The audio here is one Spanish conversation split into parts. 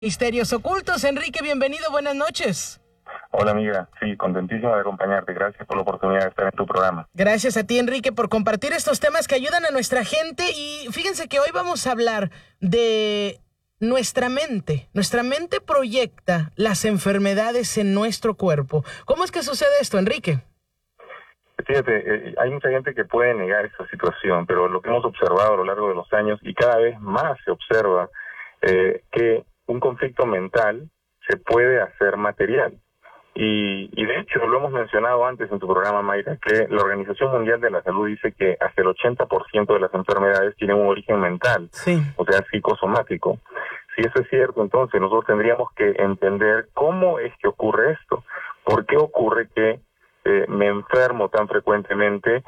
Misterios ocultos. Enrique, bienvenido, buenas noches. Hola amiga, sí, contentísimo de acompañarte. Gracias por la oportunidad de estar en tu programa. Gracias a ti, Enrique, por compartir estos temas que ayudan a nuestra gente. Y fíjense que hoy vamos a hablar de nuestra mente. Nuestra mente proyecta las enfermedades en nuestro cuerpo. ¿Cómo es que sucede esto, Enrique? Fíjate, hay mucha gente que puede negar esta situación, pero lo que hemos observado a lo largo de los años, y cada vez más se observa, que un conflicto mental se puede hacer material. Y de hecho, lo hemos mencionado antes en tu programa, Mayra, que la Organización Mundial de la Salud dice que hasta el 80% de las enfermedades tienen un origen mental, Sí. o sea, psicosomático. Si eso es cierto, entonces nosotros tendríamos que entender cómo es que ocurre esto. ¿Por qué ocurre que me enfermo tan frecuentemente?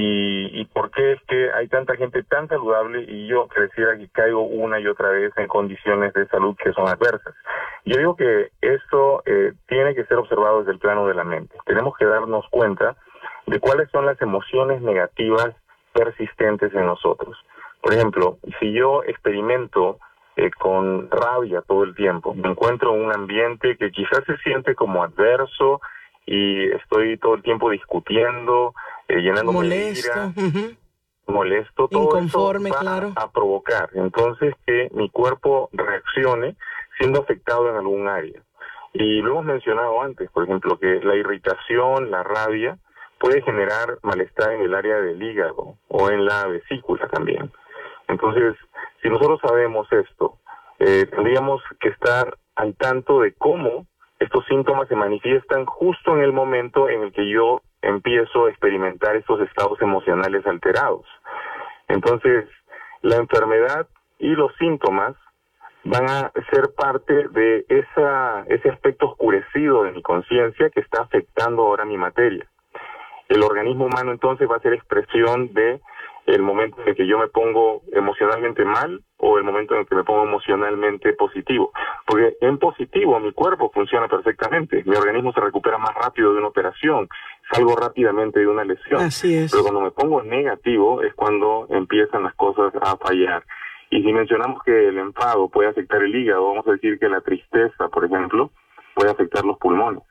Y por qué es que hay tanta gente tan saludable y yo pareciera que caigo una y otra vez en condiciones de salud que son adversas. Yo digo que esto tiene que ser observado desde el plano de la mente. Tenemos que darnos cuenta de cuáles son las emociones negativas persistentes en nosotros. Por ejemplo, si yo experimento con rabia todo el tiempo, me encuentro en un ambiente que quizás se siente como adverso y estoy todo el tiempo discutiendo, llenándome de ira, molesto, todo Inconforme, eso va claro. a provocar entonces que mi cuerpo reaccione siendo afectado en algún área. Y lo hemos mencionado antes, por ejemplo, que la irritación, la rabia, puede generar malestar en el área del hígado o en la vesícula también. Entonces, si nosotros sabemos esto, tendríamos que estar al tanto de cómo estos síntomas se manifiestan justo en el momento en el que yo empiezo a experimentar estos estados emocionales alterados. Entonces, la enfermedad y los síntomas van a ser parte de ese aspecto oscurecido de mi conciencia que está afectando ahora mi materia. El organismo humano entonces va a ser expresión de el momento en que yo me pongo emocionalmente mal o el momento en que me pongo emocionalmente positivo. Porque en positivo mi cuerpo funciona perfectamente, mi organismo se recupera más rápido de una operación, salgo rápidamente de una lesión. Así es. Pero cuando me pongo negativo es cuando empiezan las cosas a fallar. Y si mencionamos que el enfado puede afectar el hígado, vamos a decir que la tristeza, por ejemplo, puede afectar los pulmones.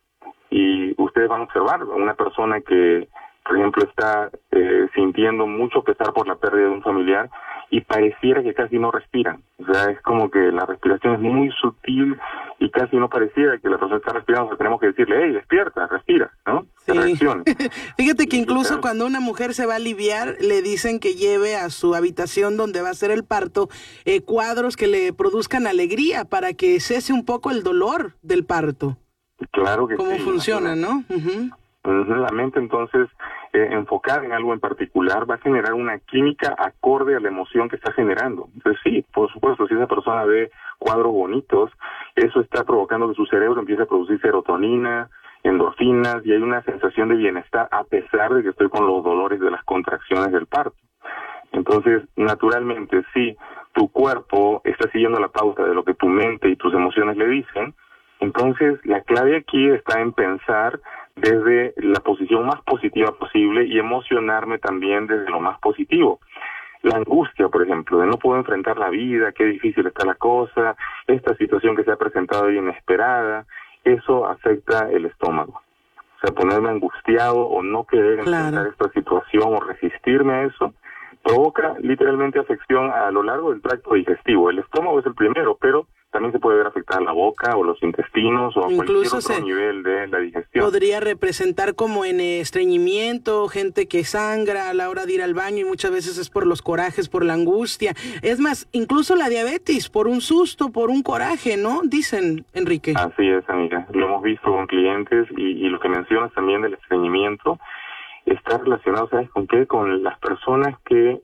Y ustedes van a observar una persona que, por ejemplo, está sintiendo mucho pesar por la pérdida de un familiar y pareciera que casi no respiran. O sea, es como que la respiración es muy sutil y casi no pareciera que la persona está respirando. O sea, tenemos que decirle, hey, despierta, respira, ¿no? Sí. Reaccione. Fíjate que Y incluso quizás, cuando una mujer se va a aliviar, le dicen que lleve a su habitación donde va a ser el parto cuadros que le produzcan alegría para que cese un poco el dolor del parto. claro que ¿Cómo sí. funciona, Imagínate. no? La mente entonces enfocada en algo en particular va a generar una química acorde a la emoción que está generando. Entonces sí, por supuesto, si esa persona ve cuadros bonitos, eso está provocando que su cerebro empiece a producir serotonina, endorfinas y hay una sensación de bienestar a pesar de que estoy con los dolores de las contracciones del parto. Entonces, naturalmente, si tu cuerpo está siguiendo la pauta de lo que tu mente y tus emociones le dicen, entonces la clave aquí está en pensar desde la posición más positiva posible y emocionarme también desde lo más positivo. La angustia, por ejemplo, de no poder enfrentar la vida, qué difícil está la cosa, esta situación que se ha presentado inesperada, eso afecta el estómago. O sea, ponerme angustiado o no querer enfrentar esta situación o resistirme a eso, provoca literalmente afección a lo largo del tracto digestivo. El estómago es el primero, pero también se puede ver afectada la boca o los intestinos o Incluso cualquier otro nivel de la digestión. Podría representar como en estreñimiento, gente que sangra a la hora de ir al baño y muchas veces es por los corajes, por la angustia. Es más, incluso la diabetes, por un susto, por un coraje, ¿no? Dicen, Enrique. Así es, amiga. Lo hemos visto con clientes y lo que mencionas también del estreñimiento está relacionado, ¿sabes con qué? Con las personas que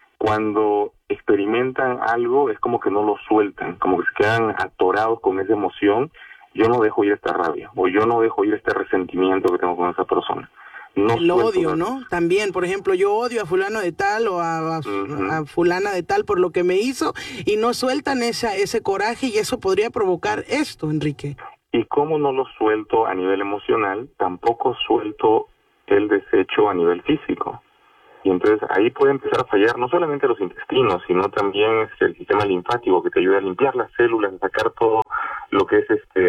cuando experimentan algo es como que no lo sueltan, como que se quedan atorados con esa emoción. Yo no dejo ir esta rabia o yo no dejo ir este resentimiento que tengo con esa persona. No el odio, eso. ¿no? También, por ejemplo, yo odio a fulano de tal o a fulana de tal por lo que me hizo y no sueltan ese coraje y eso podría provocar esto, Enrique. Y como no lo suelto a nivel emocional, tampoco suelto el desecho a nivel físico. Y entonces ahí puede empezar a fallar no solamente los intestinos, sino también el sistema linfático, que te ayuda a limpiar las células, a sacar todo lo que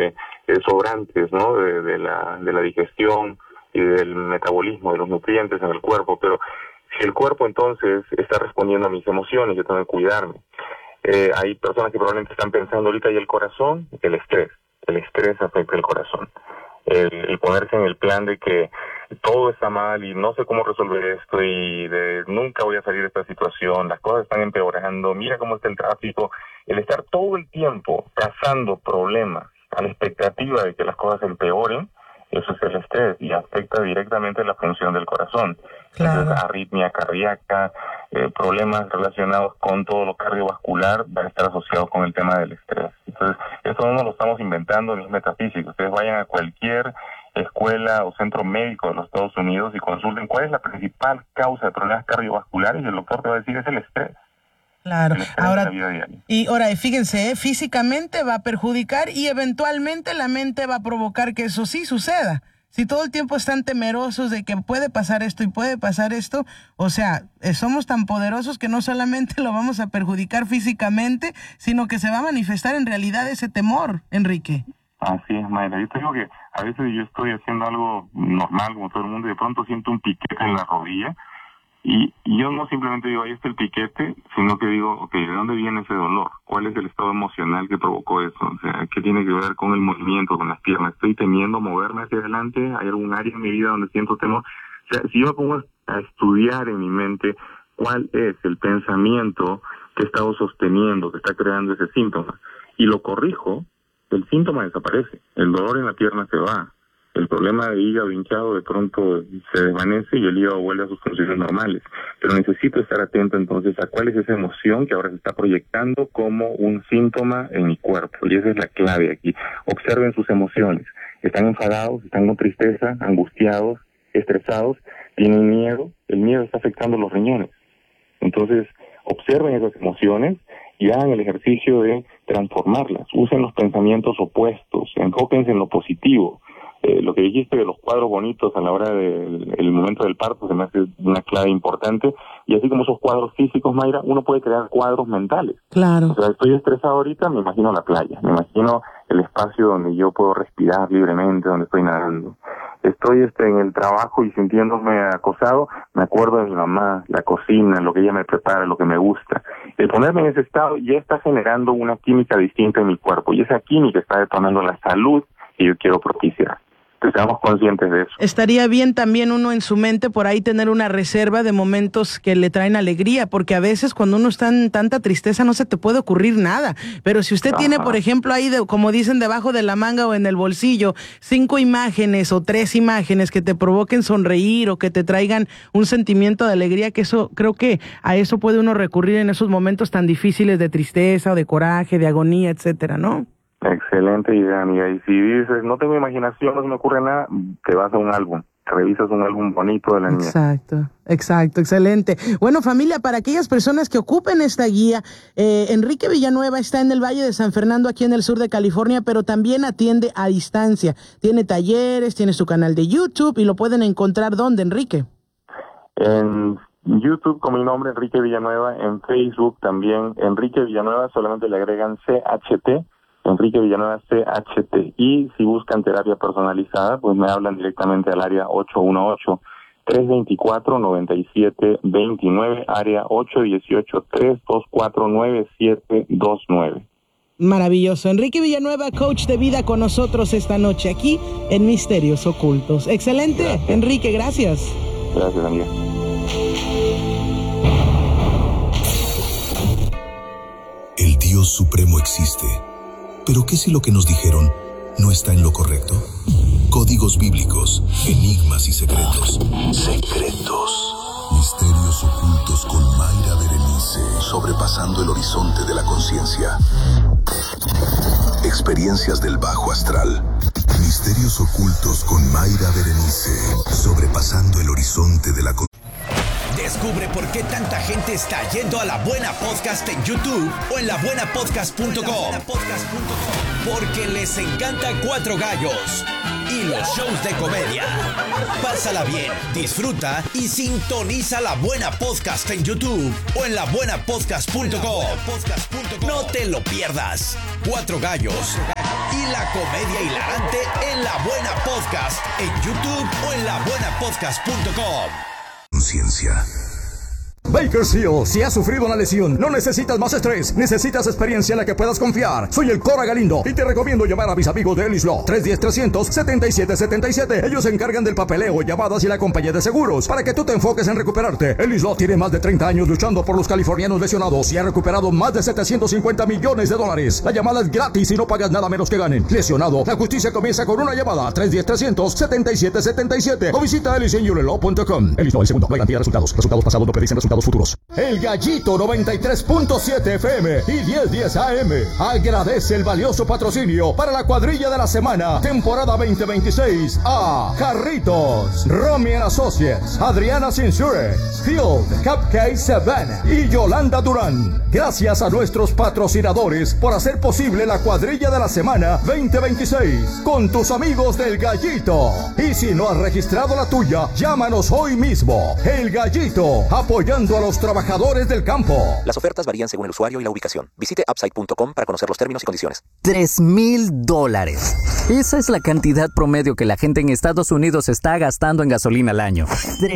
es sobrantes, ¿no? de la digestión y del metabolismo de los nutrientes en el cuerpo. Pero si el cuerpo entonces está respondiendo a mis emociones, yo tengo que cuidarme. Hay personas que probablemente están pensando ahorita, y el corazón, el estrés afecta el corazón. El ponerse en el plan de que todo está mal y no sé cómo resolver esto y nunca voy a salir de esta situación, las cosas están empeorando, mira cómo está el tráfico, el estar todo el tiempo cazando problemas a la expectativa de que las cosas empeoren, eso es el estrés y afecta directamente la función del corazón. Claro. Entonces, arritmia cardíaca, problemas relacionados con todo lo cardiovascular van a estar asociados con el tema del estrés. Entonces, eso no lo estamos inventando ni es metafísico. Ustedes vayan a cualquier escuela o centro médico de los Estados Unidos y consulten cuál es la principal causa de problemas cardiovasculares y el doctor te va a decir es el estrés. Claro. Ahora, y fíjense, físicamente va a perjudicar y eventualmente la mente va a provocar que eso sí suceda. Si todo el tiempo están temerosos de que puede pasar esto y puede pasar esto, o sea, somos tan poderosos que no solamente lo vamos a perjudicar físicamente, sino que se va a manifestar en realidad ese temor, Enrique. Así es, Mayra. Yo te digo que a veces yo estoy haciendo algo normal como todo el mundo y de pronto siento un piquete en la rodilla. Y yo no simplemente digo, ahí está el piquete, sino que digo, ok, ¿de dónde viene ese dolor? ¿Cuál es el estado emocional que provocó eso? O sea, ¿qué tiene que ver con el movimiento, con las piernas? ¿Estoy temiendo moverme hacia adelante? ¿Hay algún área en mi vida donde siento temor? O sea, si yo me pongo a estudiar en mi mente cuál es el pensamiento que he estado sosteniendo, que está creando ese síntoma, y lo corrijo, el síntoma desaparece, el dolor en la pierna se va. El problema de hígado hinchado de pronto se desvanece y el hígado vuelve a sus funciones normales. Pero necesito estar atento entonces a cuál es esa emoción que ahora se está proyectando como un síntoma en mi cuerpo. Y esa es la clave aquí. Observen sus emociones. ¿Están enfadados? ¿Están con tristeza? ¿Angustiados? ¿Estresados? ¿Tienen miedo? El miedo está afectando los riñones. Entonces, observen esas emociones y hagan el ejercicio de transformarlas. Usen los pensamientos opuestos. Enfóquense en lo positivo. Lo que dijiste de los cuadros bonitos a la hora del momento del parto se me hace una clave importante, y así como esos cuadros físicos, Mayra, uno puede crear cuadros mentales. Claro. O sea, estoy estresado ahorita, me imagino la playa, me imagino el espacio donde yo puedo respirar libremente, donde estoy nadando. Estoy en el trabajo y sintiéndome acosado, me acuerdo de mi mamá, la cocina, lo que ella me prepara, lo que me gusta. El ponerme en ese estado ya está generando una química distinta en mi cuerpo, y esa química está detonando la salud que yo quiero propiciar. Seamos conscientes de eso. Estaría bien también uno en su mente por ahí tener una reserva de momentos que le traen alegría, porque a veces cuando uno está en tanta tristeza no se te puede ocurrir nada, pero si usted tiene, por ejemplo, ahí, como dicen, debajo de la manga o en el bolsillo, 5 imágenes o 3 imágenes que te provoquen sonreír o que te traigan un sentimiento de alegría, que eso, creo que a eso puede uno recurrir en esos momentos tan difíciles de tristeza o de coraje, de agonía, etcétera, ¿no? Excelente idea, amiga. Y si dices, no tengo imaginación, no se me ocurre nada, te vas a un álbum, revisas un álbum bonito de la niña. Exacto, excelente. Bueno, familia, para aquellas personas que ocupen esta guía, Enrique Villanueva está en el Valle de San Fernando, aquí en el sur de California, pero también atiende a distancia. Tiene talleres, tiene su canal de YouTube y lo pueden encontrar, ¿dónde, Enrique? En YouTube con mi nombre, Enrique Villanueva. En Facebook también, Enrique Villanueva, solamente le agregan CHT. Enrique Villanueva CHT, y si buscan terapia personalizada, pues me hablan directamente al área 818-324-9729, área 818-324-9729. Maravilloso. Enrique Villanueva, coach de vida, con nosotros esta noche aquí en Misterios Ocultos. Excelente, gracias. Enrique, gracias. Gracias, amiga. El Dios Supremo existe. ¿Pero qué si lo que nos dijeron no está en lo correcto? Códigos bíblicos, enigmas y secretos. Misterios ocultos con Mayra Berenice. Sobrepasando el horizonte de la conciencia. Experiencias del bajo astral. Misterios ocultos con Mayra Berenice. Sobrepasando el horizonte de la conciencia. Descubre por qué tanta gente está yendo a La Buena Podcast en YouTube o en labuenapodcast.com. Porque les encanta Cuatro Gallos. y los shows de comedia. Pásala bien, disfruta y sintoniza La Buena Podcast en YouTube o en labuenapodcast.com. No te lo pierdas. 4 gallos y la comedia hilarante en La Buena Podcast en YouTube o en labuenapodcast.com. Conciencia. Bakersfield, si has sufrido una lesión, no necesitas más estrés, necesitas experiencia en la que puedas confiar. Soy el Cora Galindo y te recomiendo llamar a mis amigos de Ellis Law, 310-300-7777. Ellos se encargan del papeleo, llamadas y la compañía de seguros para que tú te enfoques en recuperarte. Ellis Law tiene más de 30 años luchando por los californianos lesionados y ha recuperado más de $750 millones. La llamada es gratis y no pagas nada menos que ganen. Lesionado, la justicia comienza con una llamada, 310-300-7777 o visita ellisenurelaw.com. Ellis Law, el segundo, no hay garantía de resultados. Resultados pasados no predicen resultados futuros. El Gallito 93.7 FM y 1010 AM agradece el valioso patrocinio para la cuadrilla de la semana, temporada 2026 a Jarritos, Romy & Associates, Adriana's Insurance, Field, Cupcake Savannah y Yolanda Durán. Gracias a nuestros patrocinadores por hacer posible la cuadrilla de la semana 2026 con tus amigos del Gallito. Y si no has registrado la tuya, llámanos hoy mismo. El Gallito, apoyando a los trabajadores del campo. Las ofertas varían según el usuario y la ubicación. Visite upside.com para conocer los términos y condiciones. $3,000. Esa es la cantidad promedio que la gente en Estados Unidos está gastando en gasolina al año.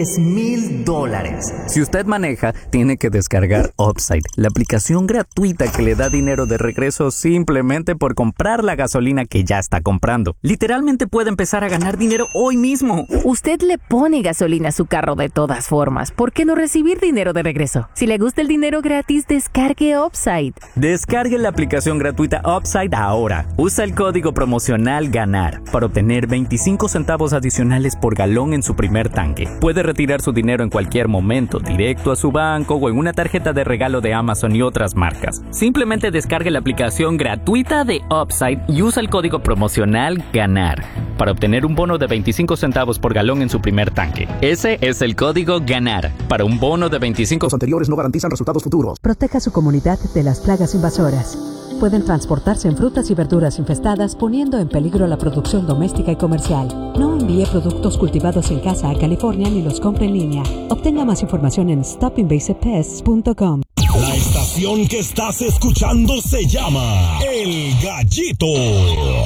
$3,000. Si usted maneja, tiene que descargar Upside, la aplicación gratuita que le da dinero de regreso simplemente por comprar la gasolina que ya está comprando. Literalmente puede empezar a ganar dinero hoy mismo. Usted le pone gasolina a su carro de todas formas. ¿Por qué no recibir dinero de regreso? Si le gusta el dinero gratis, descargue Upside. Descargue la aplicación gratuita Upside ahora. Usa el código promocional GANAR para obtener 25 centavos adicionales por galón en su primer tanque. Puede retirar su dinero en cualquier momento, directo a su banco o en una tarjeta de regalo de Amazon y otras marcas. Simplemente descargue la aplicación gratuita de Upside y usa el código promocional GANAR para obtener un bono de 25 centavos por galón en su primer tanque. Ese es el código GANAR para un bono de 25. Los anteriores no garantizan resultados futuros. Proteja su comunidad de las plagas invasoras. Pueden transportarse en frutas y verduras infestadas, poniendo en peligro la producción doméstica y comercial. No envíe productos cultivados en casa a California ni los compre en línea. Obtenga más información en stopinvasivepests.com. La estación que estás escuchando se llama El Gallito.